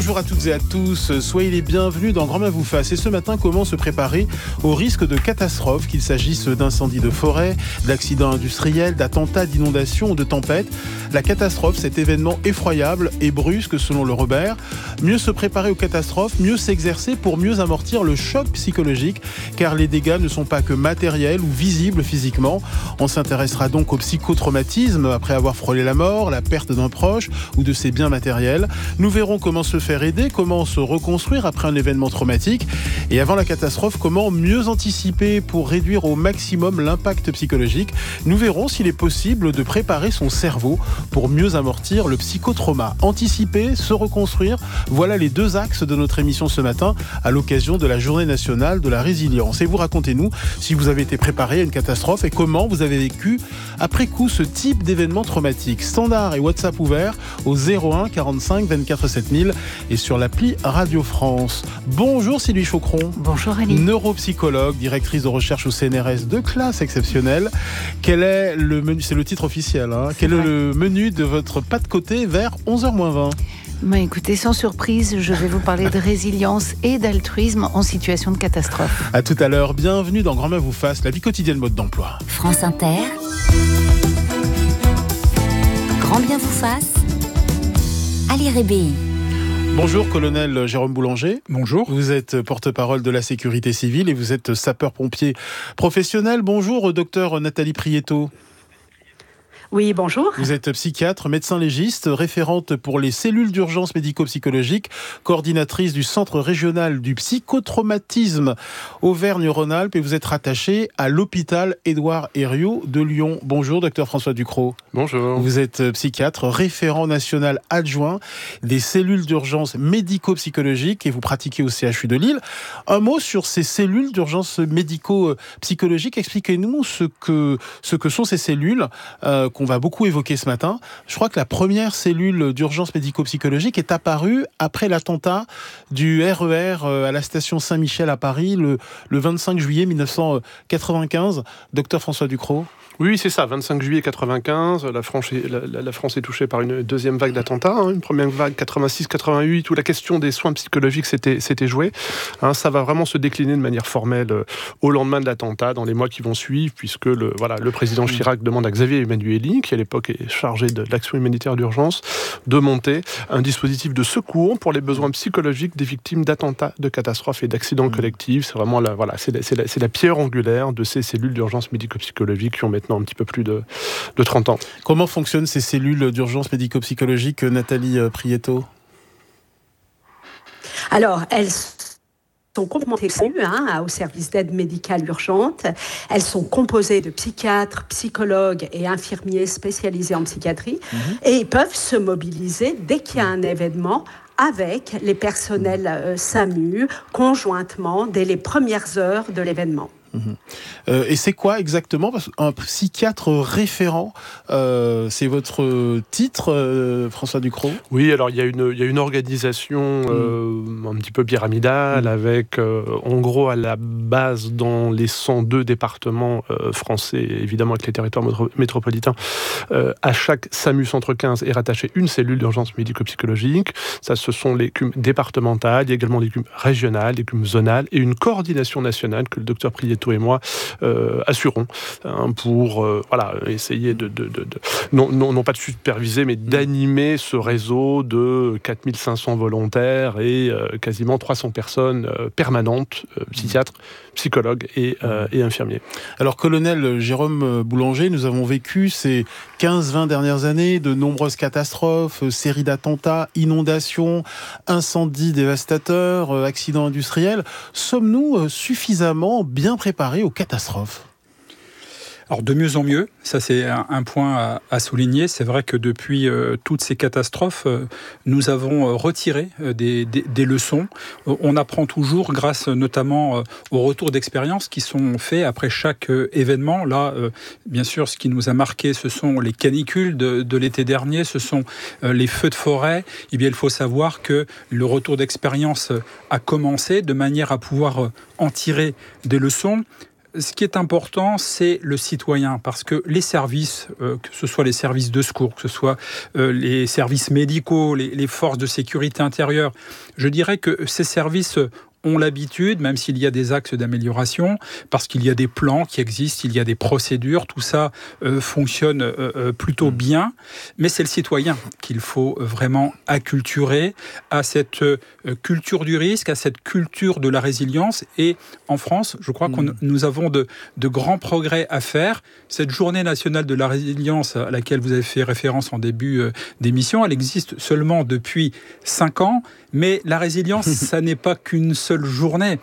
Bonjour à toutes et à tous, soyez les bienvenus dans Grand Main vous fasse. Et ce matin, comment se préparer au risque de catastrophe, qu'il s'agisse d'incendies de forêt, d'accidents industriels, d'attentats, d'inondations ou de tempêtes. La catastrophe, cet événement effroyable et brusque selon le Robert. Mieux se préparer aux catastrophes, mieux s'exercer pour mieux amortir le choc psychologique, car les dégâts ne sont pas que matériels ou visibles physiquement. On s'intéressera donc au psychotraumatisme après avoir frôlé la mort, la perte d'un proche ou de ses biens matériels. Nous verrons comment se faire aider, comment se reconstruire après un événement traumatique. Et avant la catastrophe, comment mieux anticiper pour réduire au maximum l'impact psychologique. Nous verrons s'il est possible de préparer son cerveau pour mieux amortir le psychotrauma. Anticiper, se reconstruire, voilà les deux axes de notre émission ce matin à l'occasion de la Journée nationale de la résilience. Et vous, racontez-nous si vous avez été préparé à une catastrophe et comment vous avez vécu après coup ce type d'événement traumatique. Standard et WhatsApp ouverts au 01 45 24 7000 et sur l'appli Radio France. Bonjour Sylvie Chaucron. Bonjour Ali. Neuropsychologue, directrice de recherche au CNRS de classe exceptionnelle. Quel est le menu, c'est le titre officiel, quel est le menu de votre pas de côté vers 11h-20 ? Écoutez, sans surprise, je vais vous parler de résilience et d'altruisme en situation de catastrophe. À tout à l'heure, bienvenue dans Grand Main vous fasse, la vie quotidienne mode d'emploi. France Inter, Grand Bien vous fasse, Ali Rébéi. Bonjour, colonel Jérôme Boulanger. Bonjour. Vous êtes porte-parole de la sécurité civile et vous êtes sapeur-pompier professionnel. Bonjour, docteur Nathalie Prieto. Oui, bonjour. Vous êtes psychiatre, médecin légiste, référente pour les cellules d'urgence médico-psychologique, coordinatrice du Centre régional du psychotraumatisme Auvergne-Rhône-Alpes et vous êtes rattachée à l'hôpital Édouard Herriot de Lyon. Bonjour, docteur François Ducrot. Bonjour. Vous êtes psychiatre, référent national adjoint des cellules d'urgence médico-psychologique et vous pratiquez au CHU de Lille. Un mot sur ces cellules d'urgence médico-psychologique. Expliquez-nous ce que sont ces cellules qu'on va beaucoup évoquer ce matin. Je crois que la première cellule d'urgence médico-psychologique est apparue après l'attentat du RER à la station Saint-Michel à Paris le 25 juillet 1995. Docteur François Ducrot. Oui, c'est ça, 25 juillet 95, la France est touchée par une deuxième vague d'attentats, une première vague 86-88, où la question des soins psychologiques s'était jouée. Ça va vraiment se décliner de manière formelle au lendemain de l'attentat, dans les mois qui vont suivre, puisque le président Chirac demande à Xavier Emmanuelli, qui à l'époque est chargé de l'action humanitaire d'urgence, de monter un dispositif de secours pour les besoins psychologiques des victimes d'attentats, de catastrophes et d'accidents collectifs. C'est vraiment c'est la pierre angulaire de ces cellules d'urgence médico-psychologique qui ont maintenant un petit peu plus de 30 ans. Comment fonctionnent ces cellules d'urgence médico-psychologique, Nathalie Prieto ? Alors, elles sont complètement exclues au service d'aide médicale urgente. Elles sont composées de psychiatres, psychologues et infirmiers spécialisés en psychiatrie et ils peuvent se mobiliser dès qu'il y a un événement avec les personnels SAMU conjointement dès les premières heures de l'événement. Et c'est quoi exactement ? Parce qu'un psychiatre référent, c'est votre titre, François Ducrot ? Oui, alors il y a une organisation un petit peu pyramidale avec, en gros, à la base, dans les 102 départements français, évidemment avec les territoires métropolitains, à chaque SAMU Centre 15 est rattachée une cellule d'urgence médico-psychologique. Ça, ce sont les CUM départementales, il y a également des CUM régionales, des CUM zonales et une coordination nationale que le docteur Prieto et moi assurons pour essayer de non pas de superviser mais d'animer ce réseau de 4500 volontaires et quasiment 300 personnes permanentes, psychiatres, psychologues et infirmiers. Alors colonel Jérôme Boulanger, nous avons vécu ces 15-20 dernières années de nombreuses catastrophes, séries d'attentats, inondations, incendies dévastateurs, accidents industriels. Sommes-nous suffisamment bien préparés aux catastrophes ? Alors de mieux en mieux, ça c'est un point à souligner. C'est vrai que depuis toutes ces catastrophes, nous avons retiré des leçons. On apprend toujours grâce notamment aux retours d'expérience qui sont faits après chaque événement. Là, bien sûr, ce qui nous a marqué, ce sont les canicules de l'été dernier, ce sont les feux de forêt. Eh bien, il faut savoir que le retour d'expérience a commencé de manière à pouvoir en tirer des leçons. ce qui est important, c'est le citoyen, parce que les services, que ce soit les services de secours, que ce soit les services médicaux, les forces de sécurité intérieure, je dirais que ces services ont l'habitude, même s'il y a des axes d'amélioration, parce qu'il y a des plans qui existent, il y a des procédures, tout ça fonctionne plutôt bien, mais c'est le citoyen qu'il faut vraiment acculturer à cette culture du risque, à cette culture de la résilience. Et en France, je crois que nous avons de grands progrès à faire. Cette journée nationale de la résilience à laquelle vous avez fait référence en début d'émission, elle existe seulement depuis 5 ans, mais la résilience, ça n'est pas qu'une seule journée.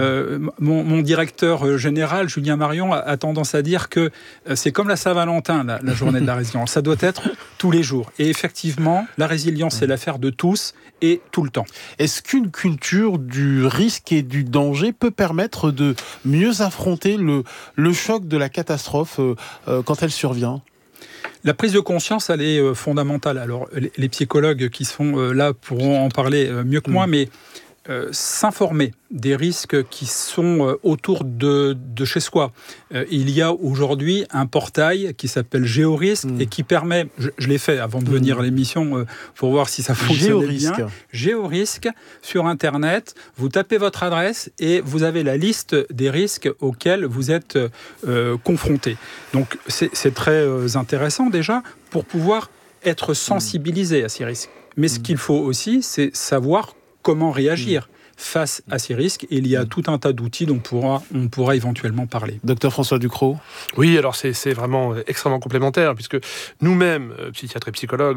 Mon directeur général, Julien Marion, a tendance à dire que c'est comme la Saint-Valentin, la journée de la résilience. Ça doit être tous les jours. Et effectivement, la résilience, c'est l'affaire de tous et tout le temps. Est-ce qu'une culture du risque et du danger peut permettre de mieux affronter le choc de la catastrophe quand elle survient ? La prise de conscience, elle est fondamentale. Alors, les psychologues qui sont là pourront en parler mieux que moi, mais s'informer des risques qui sont autour de chez soi. Il y a aujourd'hui un portail qui s'appelle Géorisque et qui permet, je l'ai fait avant de venir à l'émission pour voir si ça fonctionne bien. Géorisque sur Internet, vous tapez votre adresse et vous avez la liste des risques auxquels vous êtes confrontés. Donc c'est très intéressant déjà pour pouvoir être sensibilisé à ces risques. Mais ce qu'il faut aussi, c'est savoir comment réagir face à ces risques. Et il y a tout un tas d'outils dont on pourra éventuellement parler. Docteur François Ducrot. Oui, alors c'est vraiment extrêmement complémentaire, puisque nous-mêmes, psychiatres et psychologues,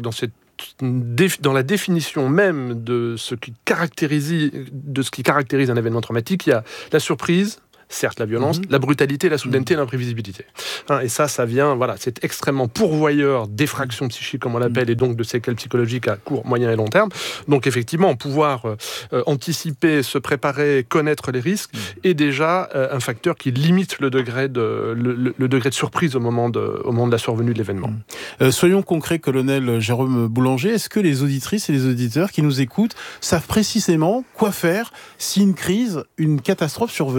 dans la définition même de ce qui caractérise un événement traumatique, il y a la surprise, certes la violence, la brutalité, la soudaineté, l'imprévisibilité. Et ça vient, c'est extrêmement pourvoyeur d'effractions psychiques, comme on l'appelle, et donc de séquelles psychologiques à court, moyen et long terme. Donc effectivement, pouvoir anticiper, se préparer, connaître les risques est déjà un facteur qui limite le degré de surprise au moment de la survenue de l'événement. Soyons concrets, colonel Jérôme Boulanger, est-ce que les auditrices et les auditeurs qui nous écoutent savent précisément quoi faire si une crise, une catastrophe survenait ?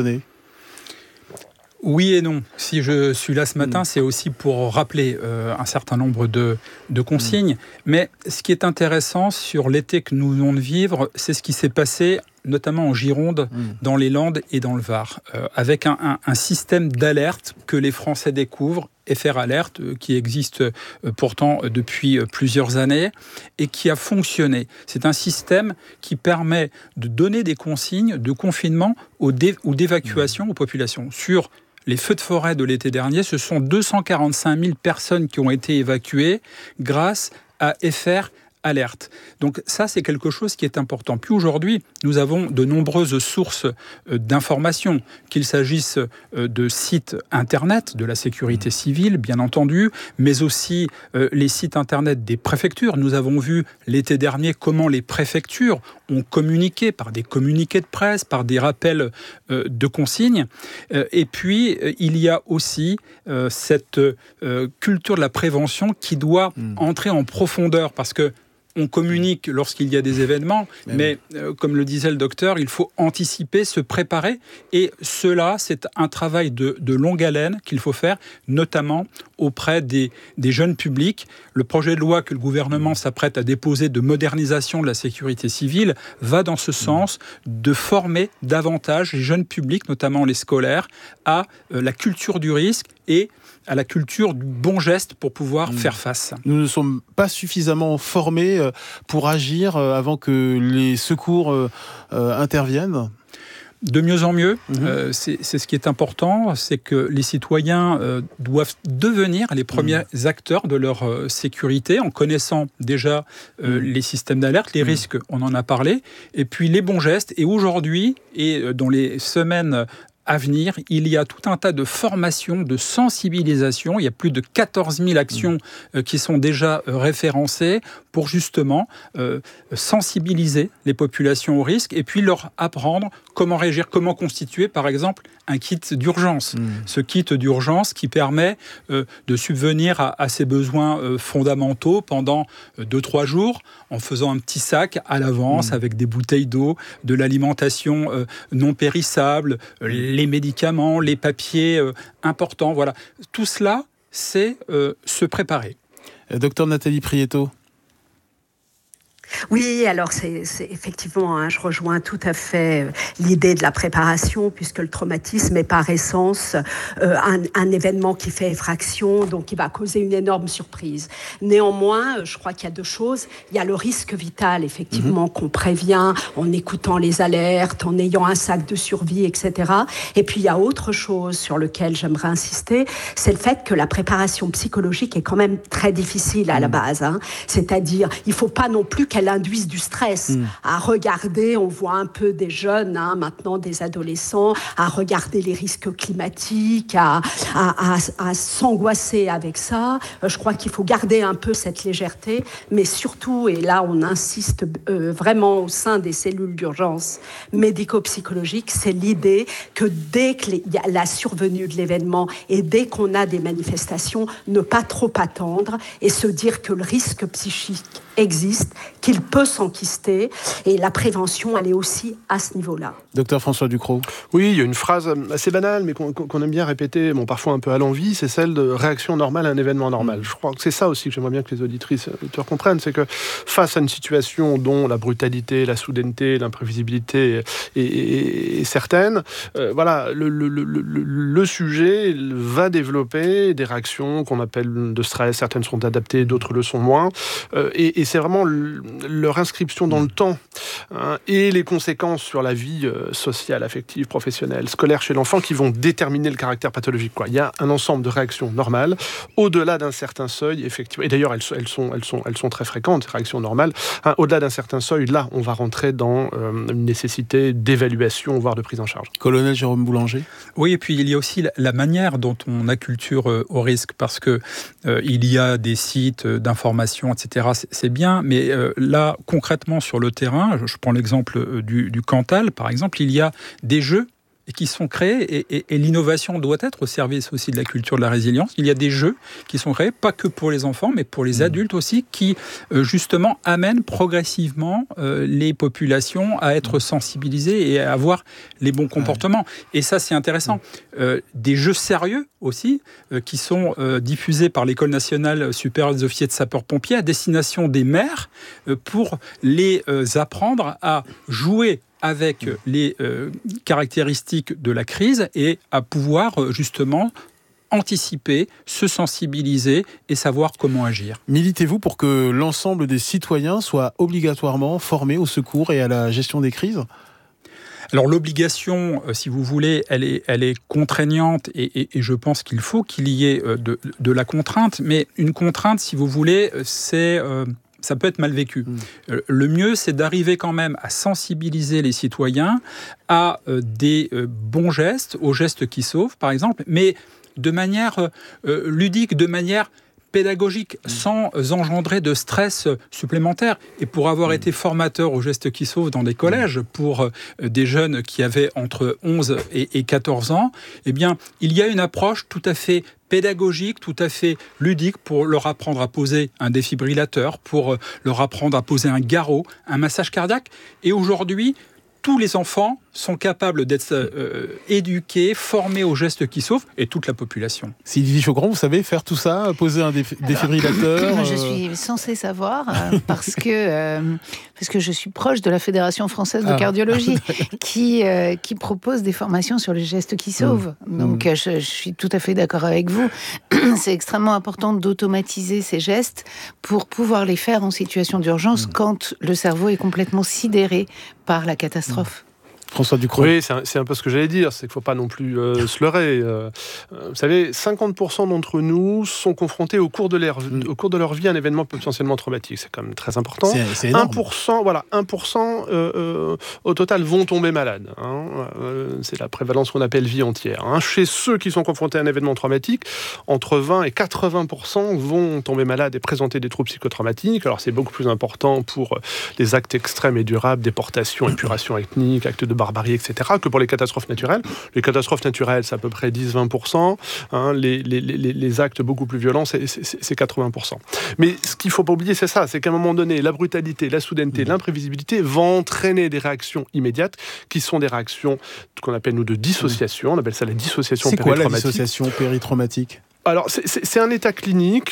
Oui et non. Si je suis là ce matin, c'est aussi pour rappeler un certain nombre de consignes. Mais ce qui est intéressant sur l'été que nous venons de vivre, c'est ce qui s'est passé notamment en Gironde, dans les Landes et dans le Var, avec un système d'alerte que les Français découvrent, FR Alert, qui existe pourtant depuis plusieurs années et qui a fonctionné. C'est un système qui permet de donner des consignes de confinement ou d'évacuation aux populations. Sur les feux de forêt de l'été dernier, ce sont 245 000 personnes qui ont été évacuées grâce à FR Alerte. Donc ça, c'est quelque chose qui est important. Puis aujourd'hui, nous avons de nombreuses sources d'informations, qu'il s'agisse de sites Internet, de la sécurité civile, bien entendu, mais aussi les sites Internet des préfectures. Nous avons vu l'été dernier comment les préfectures ont communiqué par des communiqués de presse, par des rappels de consignes. Et puis, il y a aussi cette culture de la prévention qui doit entrer en profondeur, parce que on communique lorsqu'il y a des événements, mais comme le disait le docteur, il faut anticiper, se préparer. Et cela, c'est un travail de longue haleine qu'il faut faire, notamment auprès des jeunes publics. Le projet de loi que le gouvernement s'apprête à déposer de modernisation de la sécurité civile va dans ce sens, de former davantage les jeunes publics, notamment les scolaires, à la culture du risque et à la culture du bon geste pour pouvoir faire face. Nous ne sommes pas suffisamment formés pour agir avant que les secours interviennent. De mieux en mieux, c'est ce qui est important, c'est que les citoyens doivent devenir les premiers acteurs de leur sécurité en connaissant déjà les systèmes d'alerte, les risques, on en a parlé, et puis les bons gestes. Et aujourd'hui, et dans les semaines à venir, il y a tout un tas de formations, de sensibilisation. Il y a plus de 14 000 actions qui sont déjà référencées pour justement sensibiliser les populations au risque et puis leur apprendre comment réagir, comment constituer par exemple un kit d'urgence. Ce kit d'urgence qui permet de subvenir à ses besoins fondamentaux pendant 2-3 jours en faisant un petit sac à l'avance avec des bouteilles d'eau, de l'alimentation non périssable, les les médicaments, les papiers importants. Voilà. Tout cela, c'est se préparer. Docteur Nathalie Prieto. Oui, alors c'est effectivement, je rejoins tout à fait l'idée de la préparation, puisque le traumatisme est par essence un événement qui fait effraction, donc qui va causer une énorme surprise. Néanmoins, je crois qu'il y a deux choses. Il y a le risque vital, effectivement, qu'on prévient en écoutant les alertes, en ayant un sac de survie, etc. Et puis il y a autre chose sur lequel j'aimerais insister, c'est le fait que la préparation psychologique est quand même très difficile à la base. C'est-à-dire, il ne faut pas non plus qu'elle induise du stress. À regarder, on voit un peu des jeunes, maintenant des adolescents, à regarder les risques climatiques, à s'angoisser avec ça. Je crois qu'il faut garder un peu cette légèreté, mais surtout, et là on insiste vraiment au sein des cellules d'urgence médico-psychologiques, c'est l'idée que dès qu'il y a la survenue de l'événement et dès qu'on a des manifestations, ne pas trop attendre et se dire que le risque psychique existe, qu'il peut s'enquister, et la prévention, elle est aussi à ce niveau-là. Docteur François Ducrot. Oui, il y a une phrase assez banale, mais qu'on aime bien répéter, parfois un peu à l'envi, c'est celle de réaction normale à un événement normal. Je crois que c'est ça aussi que j'aimerais bien que les auditrices comprennent, c'est que face à une situation dont la brutalité, la soudaineté, l'imprévisibilité est certaine, voilà, le sujet va développer des réactions qu'on appelle de stress, certaines sont adaptées, d'autres le sont moins, et c'est vraiment leur inscription dans le temps et les conséquences sur la vie sociale, affective, professionnelle, scolaire chez l'enfant qui vont déterminer le caractère pathologique. Il y a un ensemble de réactions normales au-delà d'un certain seuil, effectivement. Et d'ailleurs, elles sont très fréquentes, ces réactions normales. Au-delà d'un certain seuil, là, on va rentrer dans une nécessité d'évaluation, voire de prise en charge. Colonel Jérôme Boulanger. Oui, et puis il y a aussi la manière dont on acculture au risque, parce que il y a des sites d'information, etc. C'est bien, mais là, concrètement, sur le terrain, je prends l'exemple du Cantal, par exemple, il y a des jeux qui sont créés, et l'innovation doit être au service aussi de la culture de la résilience. Il y a des jeux qui sont créés, pas que pour les enfants, mais pour les adultes aussi, qui justement amènent progressivement les populations à être sensibilisées et à avoir les bons comportements. Et ça, c'est intéressant. Des jeux sérieux aussi, qui sont diffusés par l'École nationale supérieure des officiers de sapeurs-pompiers à destination des maires, pour les apprendre à jouer avec les caractéristiques de la crise et à pouvoir justement anticiper, se sensibiliser et savoir comment agir. Militez-vous pour que l'ensemble des citoyens soient obligatoirement formés au secours et à la gestion des crises ? Alors l'obligation, si vous voulez, elle est contraignante, et je pense qu'il faut qu'il y ait de la contrainte, mais une contrainte, si vous voulez, ça peut être mal vécu. Le mieux, c'est d'arriver quand même à sensibiliser les citoyens à des bons gestes, aux gestes qui sauvent, par exemple, mais de manière ludique, de manière pédagogique, sans engendrer de stress supplémentaire. Et pour avoir été formateur aux gestes qui sauvent dans des collèges, pour des jeunes qui avaient entre 11 et 14 ans, eh bien, il y a une approche tout à fait pédagogique, tout à fait ludique, pour leur apprendre à poser un défibrillateur, pour leur apprendre à poser un garrot, un massage cardiaque. Et aujourd'hui, tous les enfants sont capables d'être éduqués, formés aux gestes qui sauvent, et toute la population. Sylvie Chaugrand, vous savez faire tout ça, poser un défibrillateur Je suis censée savoir, parce que je suis proche de la Fédération française de cardiologie, qui propose des formations sur les gestes qui sauvent. Donc je suis tout à fait d'accord avec vous. C'est extrêmement important d'automatiser ces gestes pour pouvoir les faire en situation d'urgence quand le cerveau est complètement sidéré par la catastrophe. François Ducrot. Oui, c'est un peu ce que j'allais dire, c'est qu'il ne faut pas non plus se leurrer. Vous savez, 50% d'entre nous sont confrontés au cours de leur vie à un événement potentiellement traumatique. C'est quand même très important. C'est énorme. 1% au total vont tomber malades. C'est la prévalence qu'on appelle vie entière. Chez ceux qui sont confrontés à un événement traumatique, entre 20 et 80% vont tomber malades et présenter des troubles psychotraumatiques. Alors c'est beaucoup plus important pour les actes extrêmes et durables, déportation, épuration ethnique, actes de barbarie, etc., que pour les catastrophes naturelles. Les catastrophes naturelles, c'est à peu près 10-20%. Les actes beaucoup plus violents, c'est 80%. Mais ce qu'il ne faut pas oublier, c'est ça, c'est qu'à un moment donné, la brutalité, la soudaineté, l'imprévisibilité vont entraîner des réactions immédiates, qui sont des réactions qu'on appelle, nous, de dissociation. On appelle ça la dissociation péritraumatique. C'est quoi la dissociation péritraumatique ? Alors, c'est un état clinique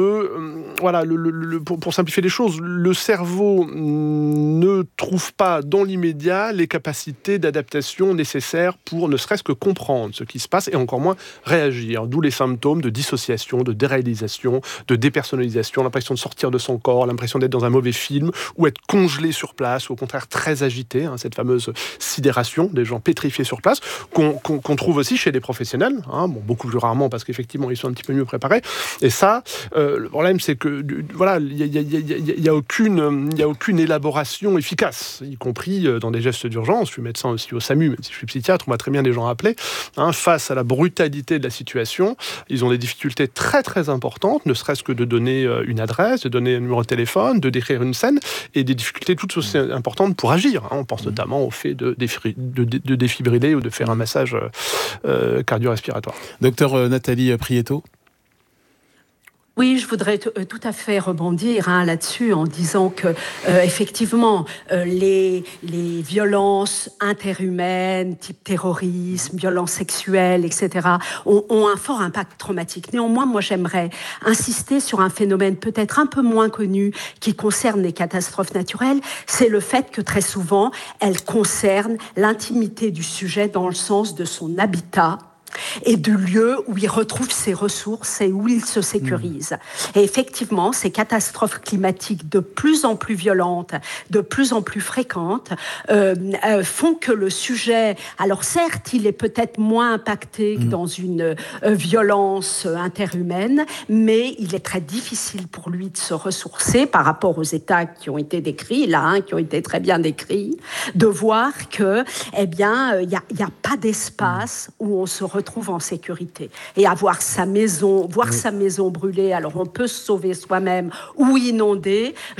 pour simplifier les choses, le cerveau ne trouve pas dans l'immédiat les capacités d'adaptation nécessaires pour ne serait-ce que comprendre ce qui se passe et encore moins réagir. D'où les symptômes de dissociation, de déréalisation, de dépersonnalisation, l'impression de sortir de son corps, l'impression d'être dans un mauvais film ou être congelé sur place ou au contraire très agité, cette fameuse sidération, des gens pétrifiés sur place, qu'on trouve aussi chez des professionnels, beaucoup plus rarement parce qu'effectivement, ils sont un petit peu mieux préparés. Et ça, le problème, c'est que il y a aucune élaboration efficace, y compris dans des gestes d'urgence. Je suis médecin aussi au SAMU, même si je suis psychiatre, on m'a très bien des gens appelés. Face à la brutalité de la situation, ils ont des difficultés très très importantes, ne serait-ce que de donner une adresse, de donner un numéro de téléphone, de décrire une scène, et des difficultés toutes aussi importantes pour agir. On pense notamment au fait de défibriller ou de faire un massage cardio-respiratoire. Docteur Nathalie Prieto. Oui, je voudrais tout à fait rebondir là-dessus en disant que effectivement les violences interhumaines, type terrorisme, violences sexuelles, etc., ont un fort impact traumatique. Néanmoins, moi, j'aimerais insister sur un phénomène peut-être un peu moins connu qui concerne les catastrophes naturelles, c'est le fait que très souvent, elles concernent l'intimité du sujet dans le sens de son habitat et du lieu où il retrouve ses ressources et où il se sécurise. Et effectivement, ces catastrophes climatiques de plus en plus violentes, de plus en plus fréquentes, font que le sujet, alors certes, il est peut-être moins impacté que dans une violence interhumaine, mais il est très difficile pour lui de se ressourcer par rapport aux états qui ont été décrits, qui ont été très bien décrits, de voir que, il y a pas d'espace où on se retrouve en sécurité. Et avoir sa maison, voir sa maison brûler, alors on peut se sauver soi-même ou inonder.